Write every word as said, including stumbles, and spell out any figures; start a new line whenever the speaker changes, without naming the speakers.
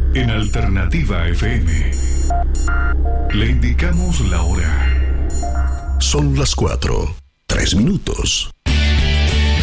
En Alternativa F M le indicamos la hora.
Son las cuatro, tres minutos.